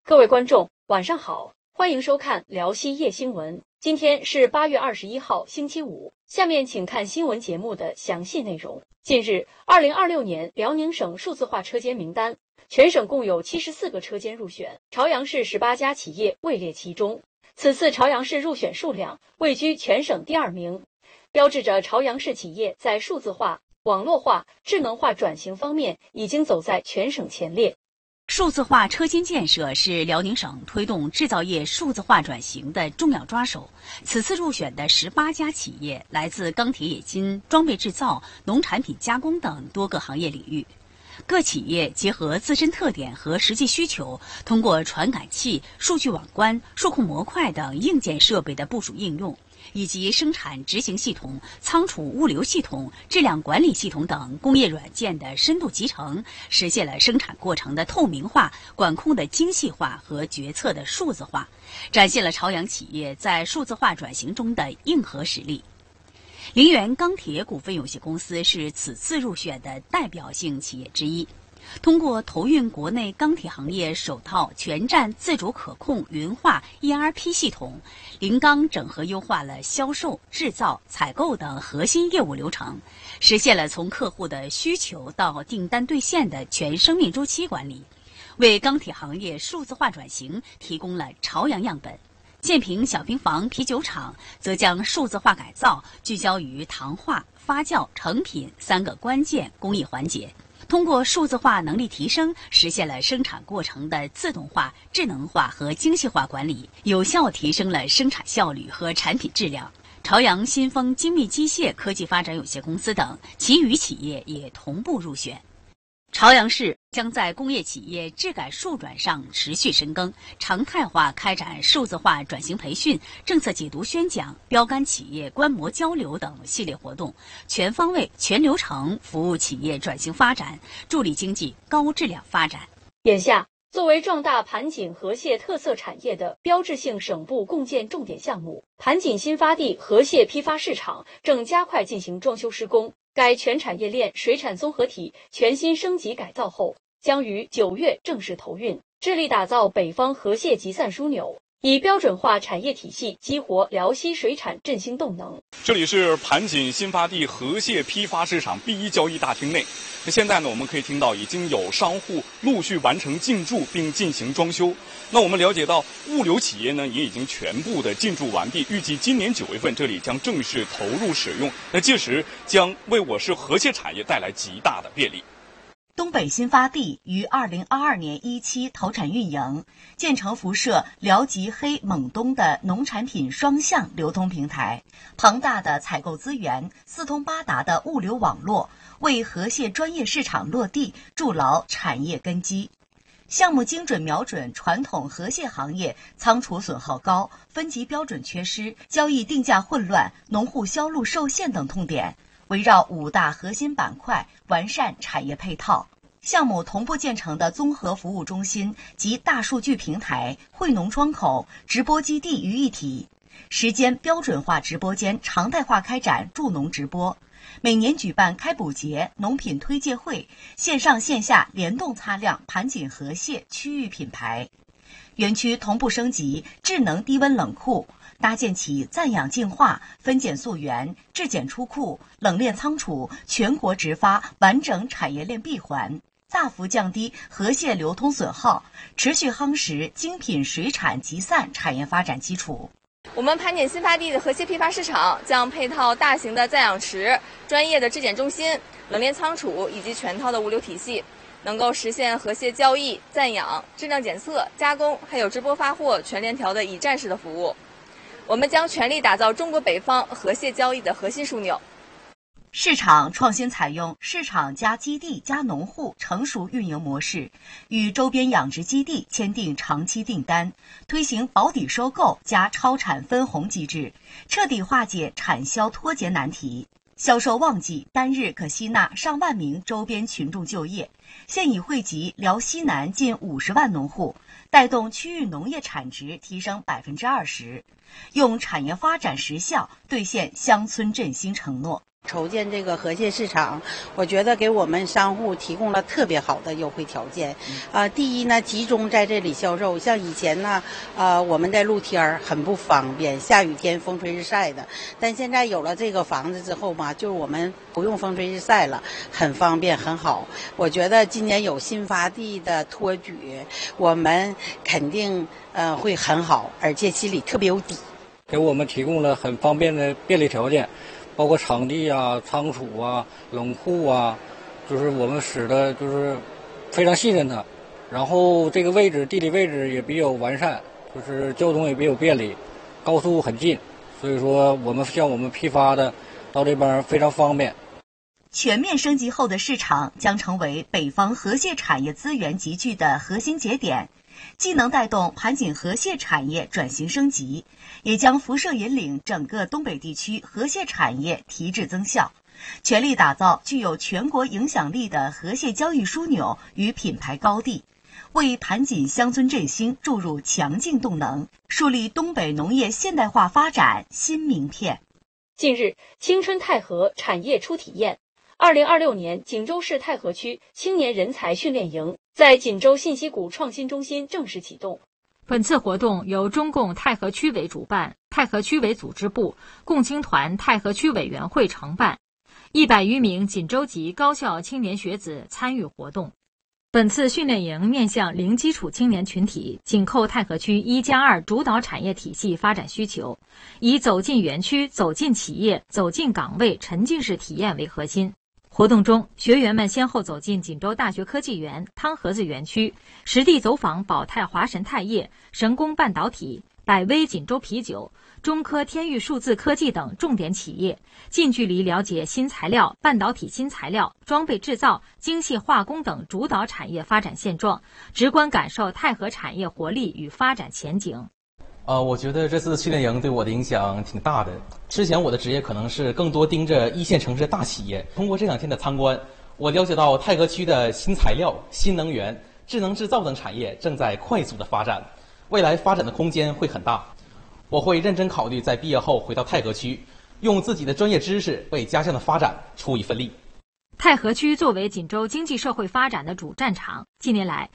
各位观众，晚上好，欢迎收看辽西夜新闻。今天是8月21号，星期五。下面请看新闻节目的详细内容。近日，2026年辽宁省数字化车间名单，全省共有74个车间入选，朝阳市18家企业位列其中。此次朝阳市入选数量位居全省第2名，标志着朝阳市企业在数字化、网络化、智能化转型方面已经走在全省前列。 数字化车间建设是辽宁省推动制造业数字化转型的重要抓手。此次入选的18家企业来自钢铁冶金、装备制造、农产品加工等多个行业领域。各企业结合自身特点和实际需求，通过传感器、数据网关、数控模块等硬件设备的部署应用，以及生产执行系统、仓储物流系统、质量管理系统等工业软件的深度集成，实现了生产过程的透明化、管控的精细化和决策的数字化，展现了朝阳企业在数字化转型中的硬核实力。陵源钢铁股份有限公司是此次入选的代表性企业之一。通过投运国内钢铁行业首套全站自主可控云化 ERP 系统，陵钢整合优化了销售、制造、采购等核心业务流程，实现了从客户的需求到订单兑现的全生命周期管理，为钢铁行业数字化转型提供了朝阳样本。建平小平房啤酒厂则将数字化改造聚焦于糖化、发酵、成品3个关键工艺环节，通过数字化能力提升，实现了生产过程的自动化、智能化和精细化管理，有效提升了生产效率和产品质量。朝阳新丰精密机械科技发展有限公司等其余企业也同步入选。朝阳市将在工业企业质改数转上持续深耕，常态化开展数字化转型培训、政策解读宣讲、标杆企业观摩交流等系列活动，全方位、全流程服务企业转型发展，助力经济高质量发展。 眼下，作为壮大盘锦河蟹特色产业的标志性省部共建重点项目，盘锦新发地河蟹批发市场正加快进行装修施工。该全产业链水产综合体全新升级改造后，将于9月正式投运，致力打造北方河蟹集散枢纽，以标准化产业体系激活辽西水产振兴动能。 这里是盘锦新发地河蟹批发市场B1交易大厅内。那现在呢，我们可以听到已经有商户陆续完成进驻并进行装修。那我们了解到，物流企业呢也已经全部的进驻完毕，预计今年9月份这里将正式投入使用。那届时将为我市河蟹产业带来极大的便利。 东北新发地于2022年1期投产运营，建成辐射辽吉黑蒙东的农产品双向流通平台，庞大的采购资源，四通八达的物流网络，为河蟹专业市场落地筑牢产业根基。项目精准瞄准传统河蟹行业仓储损耗高、分级标准缺失、交易定价混乱、农户销路受限等痛点，围绕5大核心板块完善产业配套。项目同步建成的综合服务中心及大数据平台、惠农窗口、直播基地于一体，时间标准化直播间常态化开展助农直播，每年举办开补节、农品推介会，线上线下联动擦亮盘锦河蟹区域品牌。园区同步升级智能低温冷库，搭建起暂养净化、分拣溯源、质检出库、冷链仓储全国直发完整产业链闭环，大幅降低河蟹流通损耗，持续夯实精品水产集散产业发展基础。 我们盘锦新发地的河蟹批发市场将配套大型的暂养池、专业的质检中心、冷链仓储以及全套的物流体系，能够实现河蟹交易、暂养、质量检测、加工，还有直播发货全链条的一站式的服务。我们将全力打造中国北方河蟹交易的核心枢纽。 市场创新采用市场加基地加农户成熟运营模式，与周边养殖基地签订长期订单，推行保底收购加超产分红机制，彻底化解产销脱节难题。销售旺季单日可吸纳上万名周边群众就业，现已惠及辽西南近50万农户，带动区域农业产值提升20%，用产业发展实效兑现乡村振兴承诺。 筹建这个河蟹市场，我觉得给我们商户提供了特别好的优惠条件。第一呢，集中在这里销售。像以前呢，我们在露天很不方便，下雨天风吹日晒的。但现在有了这个房子之后嘛，就是我们不用风吹日晒了，很方便，很好。我觉得今年有新发地的托举，我们肯定会很好，而且心里特别有底。 给我们提供了很方便的便利条件。包括场地啊、仓储啊、冷库啊，就是我们使的就是非常信任它。然后这个位置地理位置也比较完善，就是交通也比较便利，高速很近，所以说我们批发的到这边非常方便。 全面升级后的市场将成为北方河蟹产业资源集聚的核心节点，既能带动盘锦河蟹产业转型升级，也将辐射引领整个东北地区河蟹产业提质增效，全力打造具有全国影响力的河蟹交易枢纽与品牌高地，为盘锦乡村振兴注入强劲动能，树立东北农业现代化发展新名片。 近日，青春太河产业初体验，2026年锦州市太河区青年人才训练营在锦州信息谷创新中心正式启动。 本次活动由中共太河区委主办，太河区委组织部、共青团太河区委员会承办，100余名锦州籍高校青年学子参与活动。本次训练营面向零基础青年群体，紧扣太河区1+2主导产业体系发展需求，以走进园区、走进企业、走进岗位沉浸式体验为核心。活动中，学员们先后走进锦州大学科技园、汤河子园区，实地走访宝泰华神钛业、神工半导体、百威锦州啤酒、中科天域数字科技等重点企业，近距离了解新材料、半导体新材料、装备制造、精细化工等主导产业发展现状，直观感受太河产业活力与发展前景。 我觉得这次训练营对我的影响挺大的。之前我的职业可能是更多盯着一线城市的大企业，通过这2天的参观，我了解到太河区的新材料、新能源、智能制造等产业正在快速的发展，未来发展的空间会很大。我会认真考虑在毕业后回到太河区，用自己的专业知识为家乡的发展出一份力。 太河区作为锦州经济社会发展的主战场，近年来